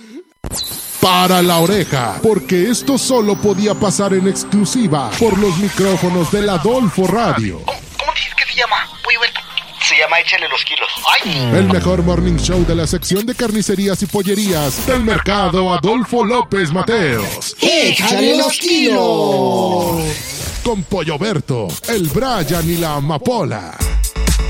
Para la oreja, porque esto solo podía pasar en exclusiva por los micrófonos del Adolfo Radio. ¿Cómo dices que se llama? Pollo Berto. Se llama Échale los kilos. ¡Ay! El mejor morning show de la sección de carnicerías y pollerías del mercado Adolfo López Mateos. ¡Échale los kilos! Con Pollo Berto, el Brian y la Amapola.